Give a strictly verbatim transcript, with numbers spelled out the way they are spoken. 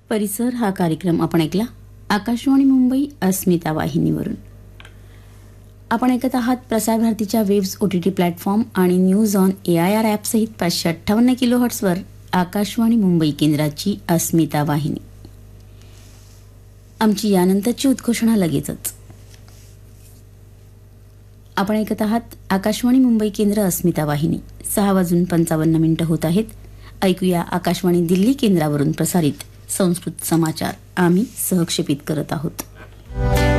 परिसर हा कार्यक्रम आपण ऐकला आकाशवाणी मुंबई अस्मिता वाहिनीवरून. आपण ऐकत आहात प्रसार भारतीच्या वेव्स ओटीटी प्लॅटफॉर्म आणि news on A I R app सहित पाचशे अठ्ठावन्न किलो हर्ट्सवर आकाशवाणी मुंबई केंद्राची अस्मिता वाहिनी. आमची यानंतरची उद्घोषणा लगेचच. आपण ऐकत आहात आकाशवाणी मुंबई केंद्र अस्मिता वाहिनी. सहा वाजून पंचावन्न मिनिटं होत आहेत. ऐकूया आकाशवाणी दिल्ली केंद्रावरून प्रसारित संस्कृत समाचार. आम्ही सहक्षेपित करत आहोत.